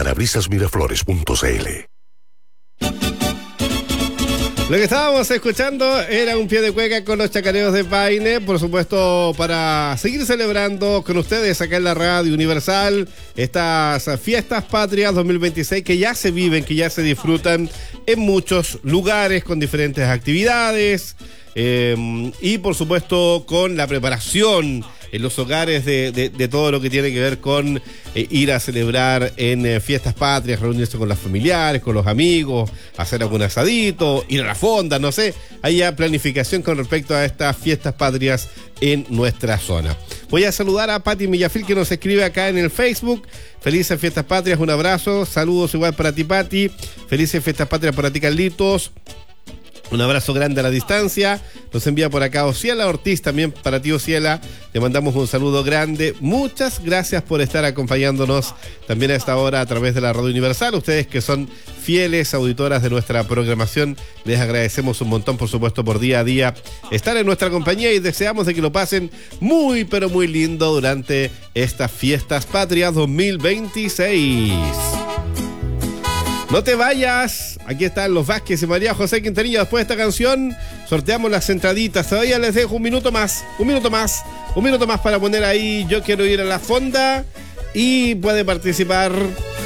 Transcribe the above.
parabrisasmiraflores.cl. Lo que estábamos escuchando era un pie de cueca con los Chacareros de Paine, por supuesto, para seguir celebrando con ustedes acá en la Radio Universal estas fiestas patrias 2026 que ya se viven, que ya se disfrutan en muchos lugares con diferentes actividades y por supuesto con la preparación en los hogares de todo lo que tiene que ver con ir a celebrar en fiestas patrias, reunirse con los familiares, con los amigos, hacer algún asadito, ir a la fonda, no sé. Hay ya planificación con respecto a estas fiestas patrias en nuestra zona. Voy a saludar a Pati Millafil, que nos escribe acá en el Facebook. Felices fiestas patrias, un abrazo, saludos igual para ti, Pati. Felices fiestas patrias para ti, Carlitos. Un abrazo grande a la distancia. Nos envía por acá Ociela Ortiz, también para ti, Ociela. Le mandamos un saludo grande. Muchas gracias por estar acompañándonos también a esta hora a través de la Radio Universal. Ustedes que son fieles auditoras de nuestra programación, les agradecemos un montón, por supuesto, por día a día estar en nuestra compañía y deseamos de que lo pasen muy, pero muy lindo durante estas fiestas patrias 2026. No te vayas, aquí están los Vázquez y María José Quintanilla. Después de esta canción sorteamos las entraditas. Todavía les dejo un minuto más para poner ahí Yo Quiero Ir a la Fonda y puede participar